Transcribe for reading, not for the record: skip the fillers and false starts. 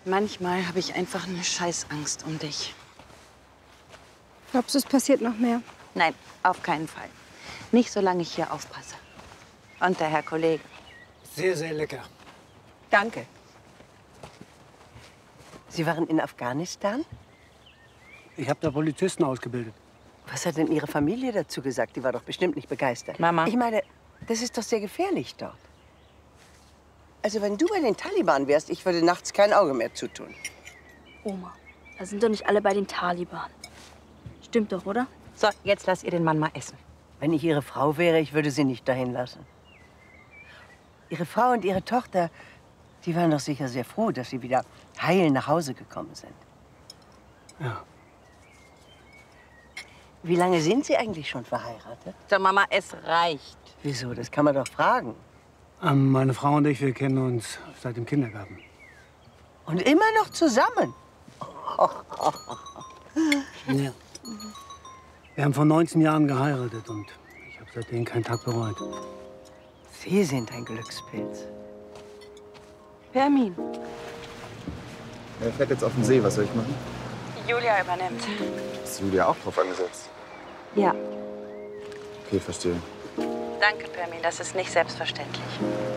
Manchmal habe ich einfach eine Scheißangst um dich. Glaubst du, es passiert noch mehr? Nein, auf keinen Fall. Nicht, solange ich hier aufpasse. Und der Herr Kollege. Sehr, sehr lecker. Danke. Sie waren in Afghanistan? Ich habe da Polizisten ausgebildet. Was hat denn Ihre Familie dazu gesagt? Die war doch bestimmt nicht begeistert. Mama. Ich meine, das ist doch sehr gefährlich dort. Also wenn du bei den Taliban wärst, ich würde nachts kein Auge mehr zutun. Oma, da sind doch nicht alle bei den Taliban. Stimmt doch, oder? So, jetzt lass ihr den Mann mal essen. Wenn ich Ihre Frau wäre, ich würde Sie nicht dahin lassen. Ihre Frau und Ihre Tochter, die waren doch sicher sehr froh, dass Sie wieder heil nach Hause gekommen sind. Ja. Wie lange sind Sie eigentlich schon verheiratet? So, Mama, es reicht. Wieso? Das kann man doch fragen. Meine Frau und ich, wir kennen uns seit dem Kindergarten. Und immer noch zusammen? Ja. Wir haben vor 19 Jahren geheiratet und ich habe seitdem keinen Tag bereut. Sie sind ein Glückspilz. Permin. Er fährt jetzt auf den See. Was soll ich machen? Julia übernimmt. Ist Julia auch drauf angesetzt? Ja. Okay, verstehe. Danke, Permin. Das ist nicht selbstverständlich.